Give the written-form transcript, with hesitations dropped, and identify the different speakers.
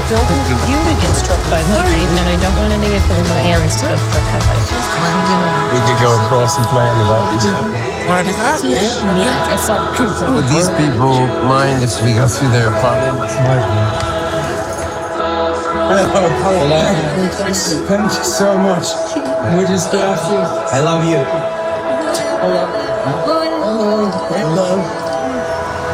Speaker 1: don't want you to get struck by lightning, and I don't want any of my hands to get struck by lightning.
Speaker 2: We could go across and play in the light.
Speaker 1: Yeah, I saw
Speaker 3: Would these people mind if we go through their apartment?
Speaker 2: Thank you so much. We just love you.
Speaker 3: I love you.
Speaker 2: I love